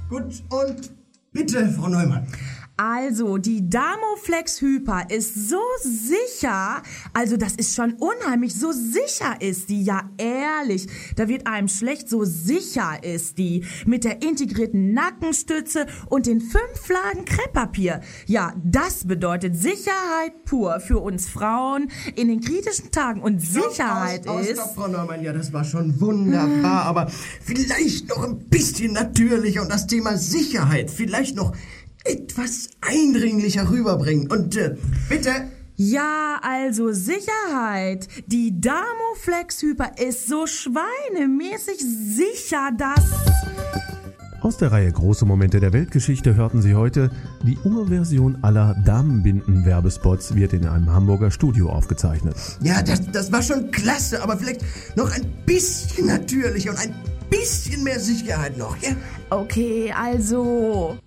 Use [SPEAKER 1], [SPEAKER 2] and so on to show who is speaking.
[SPEAKER 1] Gut, und bitte, Frau Neumann.
[SPEAKER 2] Also, die Damoflex Hyper ist so sicher, also das ist schon unheimlich, so sicher ist die, ja ehrlich, da wird einem schlecht, so sicher ist die, mit der integrierten Nackenstütze und den 5 Lagen Krepppapier. Ja, das bedeutet Sicherheit pur für uns Frauen in den kritischen Tagen und Sicherheit ist...
[SPEAKER 1] Stopp, Frau Neumann, ja, das war schon wunderbar, aber vielleicht noch ein bisschen natürlicher und das Thema Sicherheit vielleicht noch etwas eindringlicher rüberbringen. Und bitte...
[SPEAKER 2] Ja, also Sicherheit. Die Damoflex Hyper ist so schweinemäßig sicher, dass...
[SPEAKER 3] Aus der Reihe Große Momente der Weltgeschichte hörten Sie heute, die Urversion aller Damenbinden-Werbespots wird in einem Hamburger Studio aufgezeichnet.
[SPEAKER 1] Ja, das war schon klasse, aber vielleicht noch ein bisschen natürlicher und ein bisschen mehr Sicherheit noch, ja?
[SPEAKER 2] Okay, also...